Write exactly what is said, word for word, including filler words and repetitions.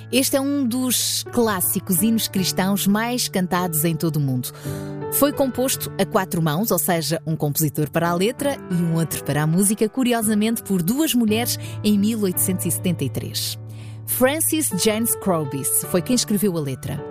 Este é um dos clássicos hinos cristãos mais cantados em todo o mundo. Foi composto a quatro mãos, ou seja, um compositor para a letra e um outro para a música, curiosamente por duas mulheres em mil oitocentos e setenta e três. Frances Jane Scroobius foi quem escreveu a letra.